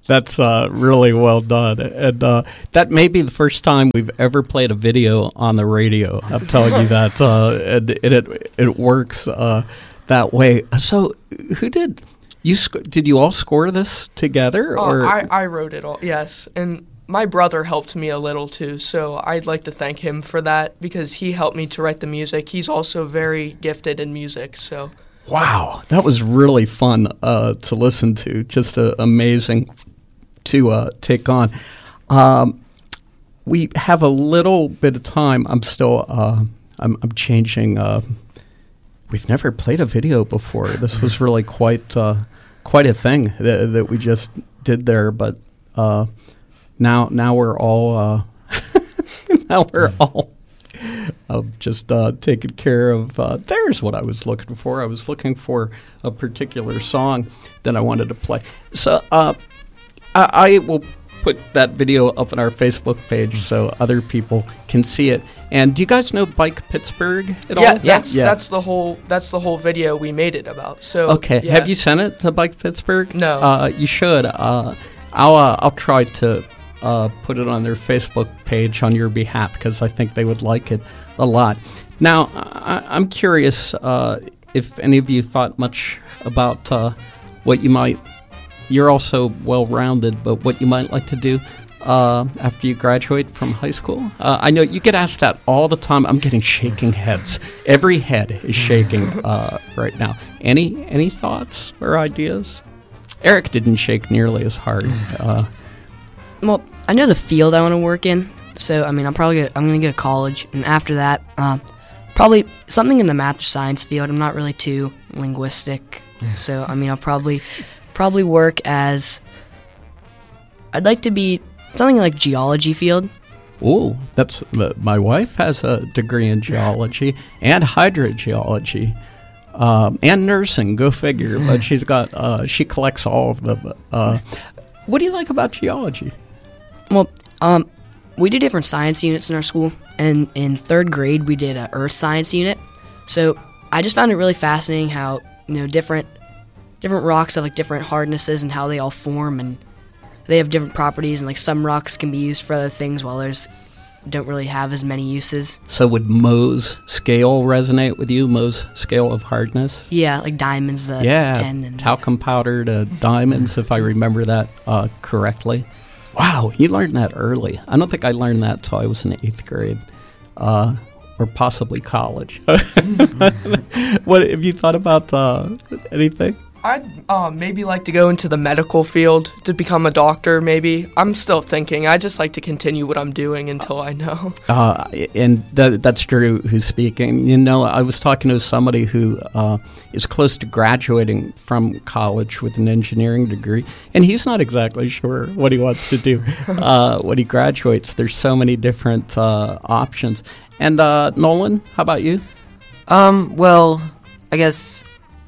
That's really well done. And that may be the first time we've ever played a video on the radio. I'm telling you that. And it works that way. So who did you all score this together? Or? I wrote it all, yes. And my brother helped me a little too, so I'd like to thank him for that because he helped me to write the music. He's also very gifted in music, so. Wow, that was really fun to listen to. Just amazing to take on. We have a little bit of time. I'm still I'm changing. We've never played a video before. This was really quite a thing that we just did there. But now we're all just taking care of. There's what I was looking for. I was looking for a particular song that I wanted to play. So I will put that video up on our Facebook page so other people can see it. And do you guys know Bike Pittsburgh at all? Yes, that's the whole video we made it about. So okay, yeah. Have you sent it to Bike Pittsburgh? No. You should. I'll try to put it on their Facebook page on your behalf because I think they would like it a lot. Now, I'm curious if any of you thought much about what you might. You're also well-rounded, but what you might like to do after you graduate from high school? I know you get asked that all the time. I'm getting shaking heads. Every head is shaking right now. Any thoughts or ideas? Eric didn't shake nearly as hard. Well, I know the field I want to work in, so I'm going to go to college, and after that, probably something in the math or science field. I'm not really too linguistic, so I'll probably work as. I'd like to be something like geology field. Oh, that's my wife has a degree in geology and hydrogeology. And nursing, go figure. But she's got she collects all of them. What do you like about geology? Well, we do different science units in our school, and in third grade we did an earth science unit. So I just found it really fascinating how different rocks have different hardnesses and how they all form, and they have different properties. And some rocks can be used for other things, while others don't really have as many uses. So would Mohs scale resonate with you? Mohs scale of hardness? Yeah, like diamonds, 10 and talcum powder to diamonds, if I remember that correctly. Wow, you learned that early. I don't think I learned that till I was in 8th grade, or possibly college. What have you thought about anything? I'd maybe like to go into the medical field to become a doctor, maybe. I'm still thinking. I just like to continue what I'm doing until I know. And that's Drew who's speaking. I was talking to somebody who is close to graduating from college with an engineering degree, and he's not exactly sure what he wants to do when he graduates. There's so many different options. And Nolan, how about you? Well, I guess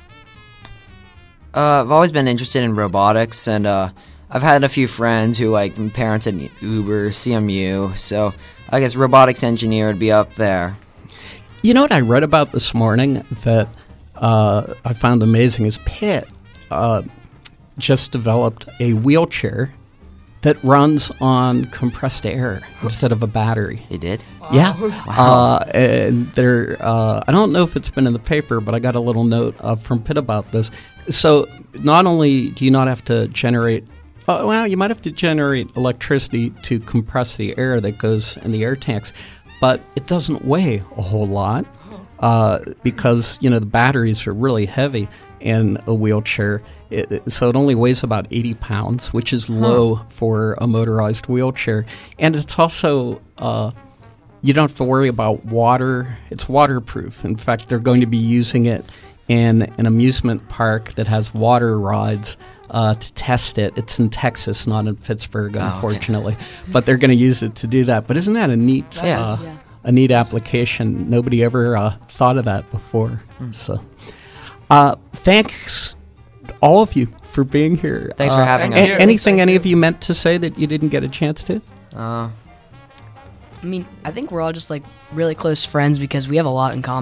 I've always been interested in robotics, and I've had a few friends who parents at Uber, CMU, so I guess robotics engineer would be up there. You know what I read about this morning that I found amazing is Pitt just developed a wheelchair that runs on compressed air instead of a battery. They did? Wow. Yeah. Wow. And they're, I don't know if it's been in the paper, but I got a little note from Pitt about this. So not only do you not have to generate, you might have to generate electricity to compress the air that goes in the air tanks, but it doesn't weigh a whole lot because, the batteries are really heavy in a wheelchair. So it only weighs about 80 pounds, which is low for a motorized wheelchair. And it's also, you don't have to worry about water. It's waterproof. In fact, they're going to be using it in an amusement park that has water rides to test it. It's in Texas, not in Pittsburgh, unfortunately. Okay. But they're going to use it to do that. But isn't that a neat a neat application? Nobody ever thought of that before. So thanks, all of you, for being here. Thanks for having us. Anything any of you meant to say that you didn't get a chance to? I think we're all just really close friends because we have a lot in common.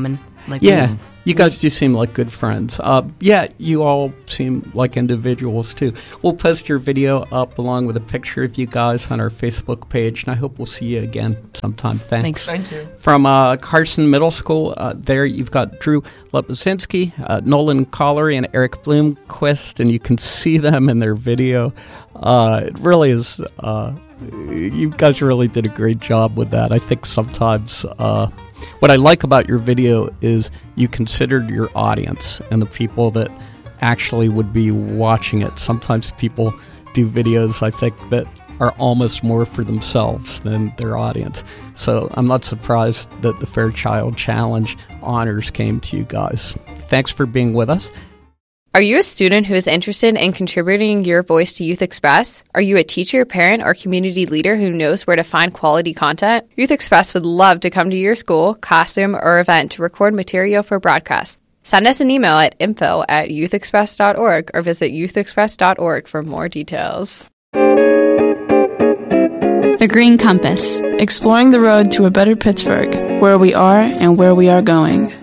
Yeah. You guys do seem like good friends. Yeah, you all seem like individuals, too. We'll post your video up along with a picture of you guys on our Facebook page, and I hope we'll see you again sometime. Thanks. Thank you. From Carson Middle School, there you've got Drew Leposinski, Nolan Collery, and Eric Bloomquist, and you can see them in their video. It really is... you guys really did a great job with that. I think sometimes... what I like about your video is you considered your audience and the people that actually would be watching it. Sometimes people do videos, I think, that are almost more for themselves than their audience. So I'm not surprised that the Fairchild Challenge honors came to you guys. Thanks for being with us. Are you a student who is interested in contributing your voice to Youth Express? Are you a teacher, parent, or community leader who knows where to find quality content? Youth Express would love to come to your school, classroom, or event to record material for broadcast. Send us an email at info@youthexpress.org or visit youthexpress.org for more details. The Green Compass. Exploring the road to a better Pittsburgh, where we are and where we are going.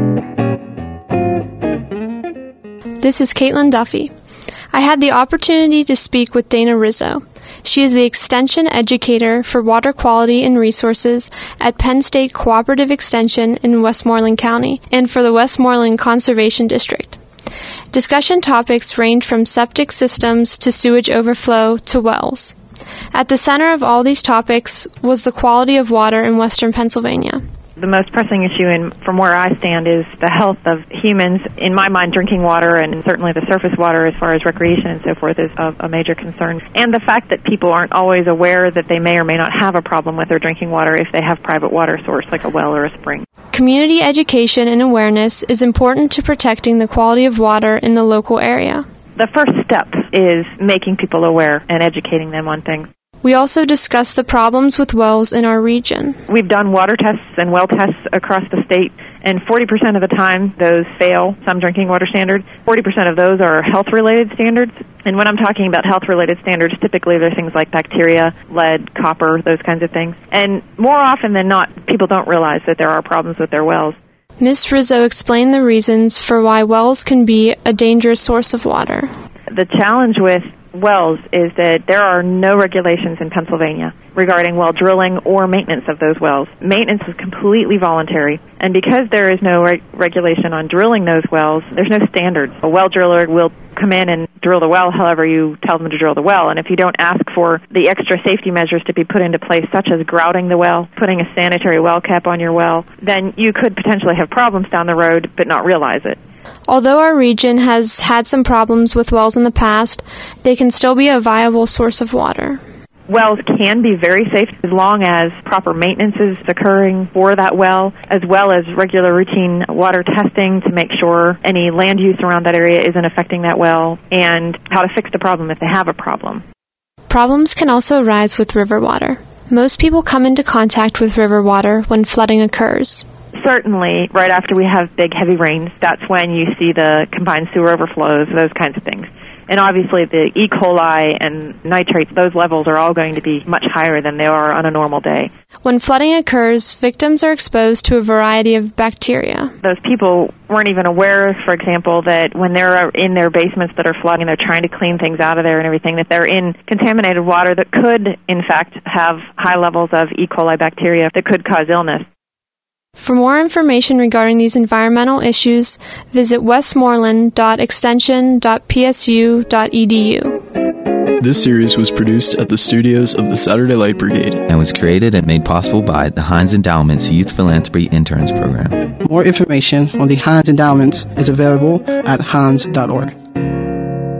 This is Caitlin Duffy. I had the opportunity to speak with Dana Rizzo. She is the Extension Educator for Water Quality and Resources at Penn State Cooperative Extension in Westmoreland County and for the Westmoreland Conservation District. Discussion topics range from septic systems to sewage overflow to wells. At the center of all these topics was the quality of water in western Pennsylvania. The most pressing issue from where I stand is the health of humans. In my mind, drinking water and certainly the surface water as far as recreation and so forth is a major concern. And the fact that people aren't always aware that they may or may not have a problem with their drinking water if they have private water source like a well or a spring. Community education and awareness is important to protecting the quality of water in the local area. The first step is making people aware and educating them on things. We also discussed the problems with wells in our region. We've done water tests and well tests across the state, and 40% of the time those fail some drinking water standards. 40% of those are health-related standards. And when I'm talking about health-related standards, typically they're things like bacteria, lead, copper, those kinds of things. And more often than not, people don't realize that there are problems with their wells. Ms. Rizzo explained the reasons for why wells can be a dangerous source of water. The challenge with wells is that there are no regulations in Pennsylvania regarding well drilling or maintenance of those wells. Maintenance is completely voluntary, and because there is no regulation on drilling those wells, there's no standards. A well driller will come in and drill the well however you tell them to drill the well, and if you don't ask for the extra safety measures to be put into place, such as grouting the well, putting a sanitary well cap on your well, then you could potentially have problems down the road but not realize it. Although our region has had some problems with wells in the past, they can still be a viable source of water. Wells can be very safe as long as proper maintenance is occurring for that well, as well as regular routine water testing to make sure any land use around that area isn't affecting that well, and how to fix the problem if they have a problem. Problems can also arise with river water. Most people come into contact with river water when flooding occurs. Certainly, right after we have big, heavy rains, that's when you see the combined sewer overflows, those kinds of things. And obviously the E. coli and nitrates, those levels are all going to be much higher than they are on a normal day. When flooding occurs, victims are exposed to a variety of bacteria. Those people weren't even aware, for example, that when they're in their basements that are flooding, they're trying to clean things out of there and everything, that they're in contaminated water that could, in fact, have high levels of E. coli bacteria that could cause illness. For more information regarding these environmental issues, visit westmoreland.extension.psu.edu. This series was produced at the studios of the Saturday Light Brigade and was created and made possible by the Heinz Endowment's Youth Philanthropy Interns Program. More information on the Heinz Endowments is available at heinz.org.